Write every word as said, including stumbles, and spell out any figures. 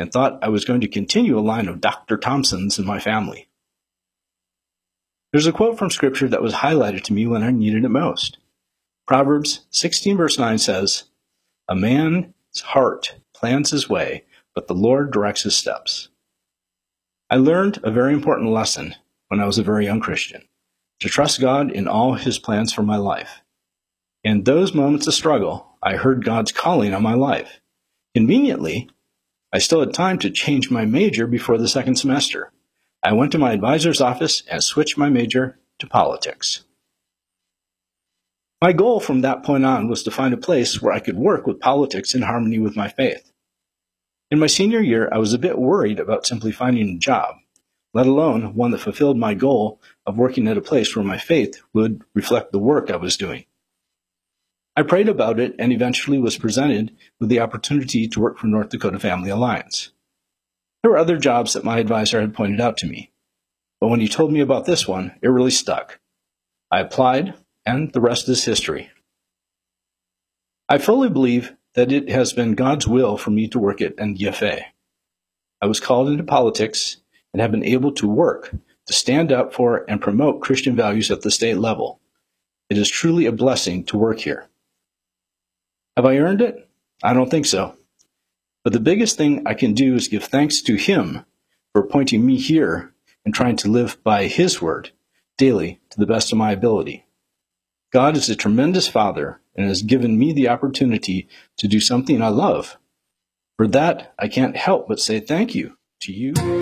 and thought I was going to continue a line of Doctor Thompsons in my family. There's a quote from Scripture that was highlighted to me when I needed it most. Proverbs sixteen verse nine says, "A man's heart plans his way, but the Lord directs his steps." I learned a very important lesson when I was a very young Christian, to trust God in all his plans for my life. In those moments of struggle, I heard God's calling on my life. Conveniently, I still had time to change my major before the second semester. I went to my advisor's office and switched my major to politics. My goal from that point on was to find a place where I could work with politics in harmony with my faith. In my senior year, I was a bit worried about simply finding a job, let alone one that fulfilled my goal of working at a place where my faith would reflect the work I was doing. I prayed about it and eventually was presented with the opportunity to work for North Dakota Family Alliance. There were other jobs that my advisor had pointed out to me, but when he told me about this one, it really stuck. I applied, and the rest is history. I fully believe that it has been God's will for me to work at N D F A. I was called into politics and have been able to work to stand up for and promote Christian values at the state level. It is truly a blessing to work here. Have I earned it? I don't think so. But the biggest thing I can do is give thanks to Him for appointing me here and trying to live by His word daily to the best of my ability. God is a tremendous Father and has given me the opportunity to do something I love. For that, I can't help but say thank you to you.